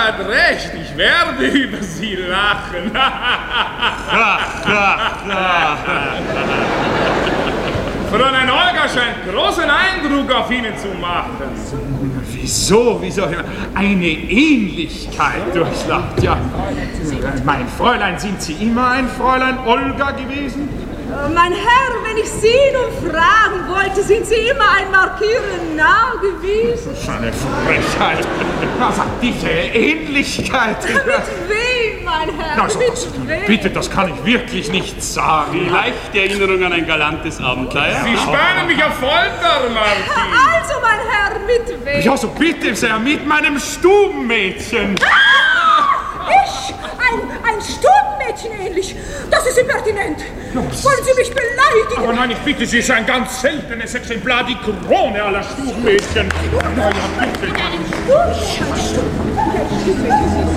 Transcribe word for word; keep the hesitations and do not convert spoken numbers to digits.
hat recht, ich werde über Sie lachen. Fräulein Olga scheint großen Eindruck auf Ihnen zu machen. Wieso, wieso? Eine Ähnlichkeit durchlacht, ja. Mein Fräulein, sind Sie immer ein Fräulein Olga gewesen? Mein Herr, wenn ich Sie nun fragen wollte, sind Sie immer ein markierender Narr gewesen? Das ist eine Frechheit. Was hat diese Ähnlichkeit? Mit wem, mein Herr? Also, Mit das, wem? bitte, das kann ich wirklich nicht sagen. Vielleicht Erinnerung an ein galantes Abenteuer? Sie spannen mich auf Folter, Marquis. Also, mein Herr, mit wem? Ja, so bitte sehr, mit meinem Stubenmädchen. Ah, ich? Ein, ein Stubenmädchen ähnlich? Das ist impertinent. Wollen Sie mich beleidigen? Aber nein, ich bitte Sie, es ist ein ganz seltenes Exemplar, die Krone aller Stubenmädchen. Na ja, bitte. Ein Stubenmädchen?